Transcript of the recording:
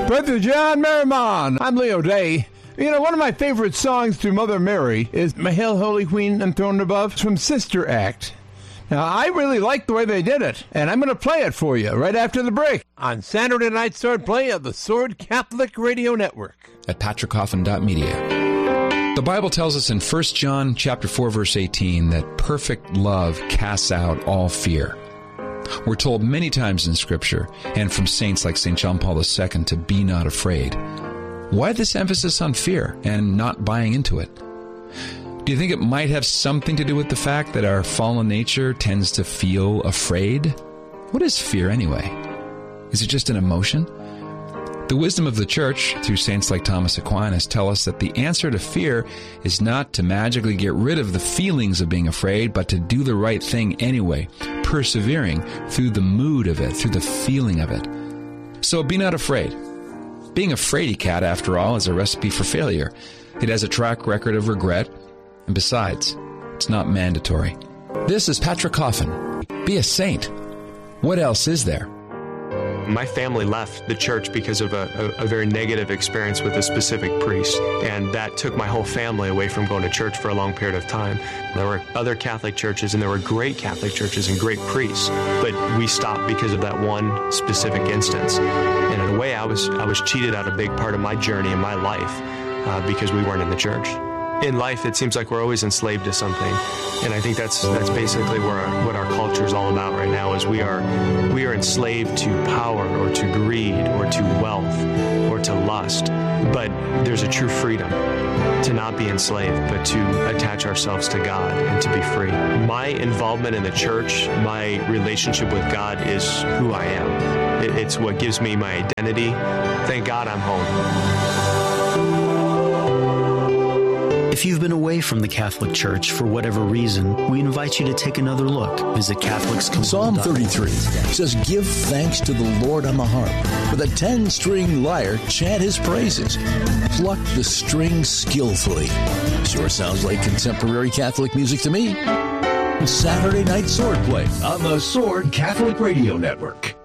Brother John Merrimon. I'm Leo Day. You know, one of my favorite songs through Mother Mary is My Hail, Holy Queen, Enthroned Above. It's from Sister Act. Now, I really like the way they did it, and I'm going to play it for you right after the break on Saturday Night Sword Play of the Sword Catholic Radio Network at patrickcoffin.media. The Bible tells us in 1 John chapter 4, verse 18 that perfect love casts out all fear. We're told many times in Scripture and from saints like St. John Paul II to be not afraid. Why this emphasis on fear and not buying into it? Do you think it might have something to do with the fact that our fallen nature tends to feel afraid? What is fear anyway? Is it just an emotion? The wisdom of the Church, through saints like Thomas Aquinas, tell us that the answer to fear is not to magically get rid of the feelings of being afraid, but to do the right thing anyway, persevering through the mood of it, through the feeling of it. So be not afraid. Being a fraidy cat, after all, is a recipe for failure. It has a track record of regret, and besides, it's not mandatory. This is Patrick Coffin. Be a saint. What else is there? My family left the church because of a very negative experience with a specific priest, and that took my whole family away from going to church for a long period of time. There were other Catholic churches, and there were great Catholic churches and great priests, but we stopped because of that one specific instance. And in a way, I was cheated out a big part of my journey in my life because we weren't in the church. In life, it seems like we're always enslaved to something, and I think that's basically what our culture is all about right now. Is we are enslaved to power or to greed or to wealth or to lust. But there's a true freedom to not be enslaved, but to attach ourselves to God and to be free. My involvement in the church, my relationship with God, is who I am. It's what gives me my identity. Thank God I'm home. If you've been away from the Catholic Church for whatever reason, we invite you to take another look. Visit Catholics. Psalm 33 says, "Give thanks to the Lord on the harp. With a 10-string lyre, chant his praises. Pluck the strings skillfully." Sure sounds like contemporary Catholic music to me. Saturday Night Swordplay on the Sword Catholic Radio Network.